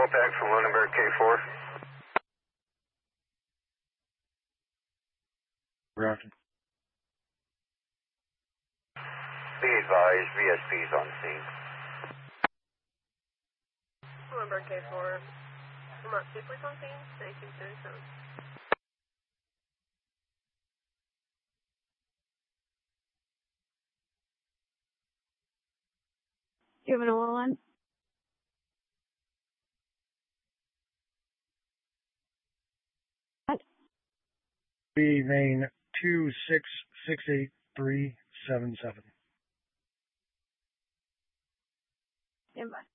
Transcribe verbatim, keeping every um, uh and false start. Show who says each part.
Speaker 1: call back from Lunenburg K four.
Speaker 2: Roger.
Speaker 1: Be advised, V S P is on scene.
Speaker 3: Lunenburg K four. Vermont State Police on scene, nineteen thirty-seven.
Speaker 4: Do you have an oil on? What?
Speaker 2: B vein two six six eight three seven seven.
Speaker 4: Stand by.